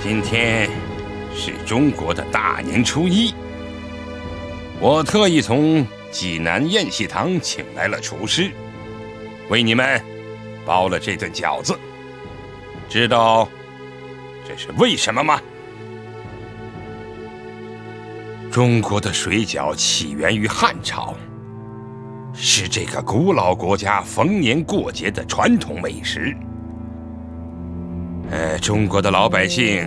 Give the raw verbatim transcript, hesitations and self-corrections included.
今天是中国的大年初一，我特意从济南宴席堂请来了厨师，为你们包了这顿饺子。知道这是为什么吗？中国的水饺起源于汉朝，是这个古老国家逢年过节的传统美食。呃，中国的老百姓